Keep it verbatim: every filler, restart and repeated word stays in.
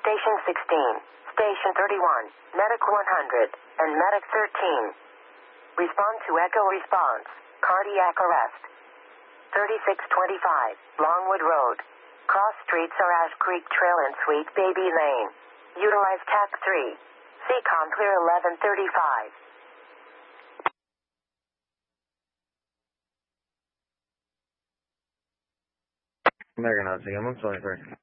Station sixteen, Station thirty-one, Medic one hundred, and Medic thirteen. Respond to Echo Response. Cardiac arrest. thirty-six twenty-five, Longwood Road. Cross streets are Ash Creek Trail and Sweet Baby Lane. Utilize T A C three. C COM clear eleven thirty-five. Megan, sigamos, sorry, sorry.